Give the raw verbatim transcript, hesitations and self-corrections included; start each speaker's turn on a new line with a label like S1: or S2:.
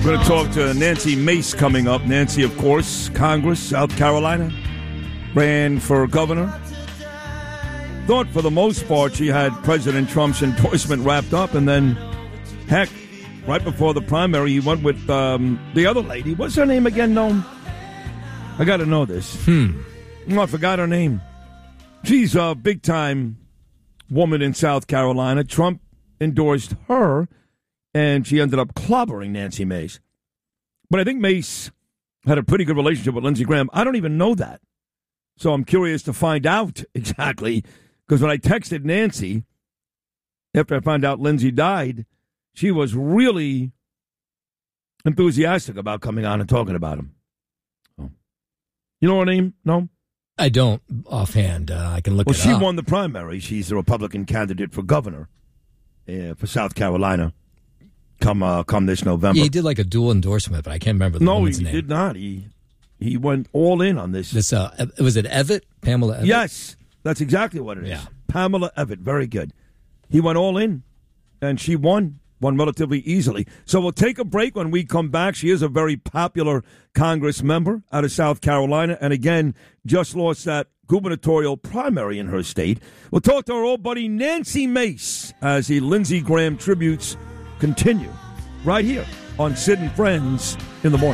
S1: We're going to talk to Nancy Mace coming up. Nancy, of course, Congress, South Carolina, ran for governor. Thought for the most part she had President Trump's endorsement wrapped up, and then, heck, right before the primary, he went with um, the other lady. What's her name again, Noam? I got to know this.
S2: Hmm.
S1: Oh, I forgot her name. She's a big-time woman in South Carolina. Trump endorsed her, and she ended up clobbering Nancy Mace. But I think Mace had a pretty good relationship with Lindsey Graham. I don't even know that. So I'm curious to find out exactly, because when I texted Nancy, after I found out Lindsey died, she was really enthusiastic about coming on and talking about him. Oh. You know her name? No?
S2: I don't offhand. Uh, I can look
S1: well,
S2: it up.
S1: Well, she won the primary. She's a Republican candidate for governor uh, for South Carolina. Come, uh, come this November.
S2: Yeah, he did like a dual endorsement, but I can't remember the
S1: no,
S2: woman's
S1: he
S2: name.
S1: did not. He he went all in on this.
S2: This uh, was it Evitt? Pamela Evitt?
S1: Yes, that's exactly what it is.
S2: Yeah.
S1: Pamela Evitt, very good. He went all in, and she won, won relatively easily. So we'll take a break. When we come back, she is a very popular Congress member out of South Carolina, and again, just lost that gubernatorial primary in her state. We'll talk to our old buddy Nancy Mace as the Lindsey Graham tributes continue right here on Sid and Friends in the Morning.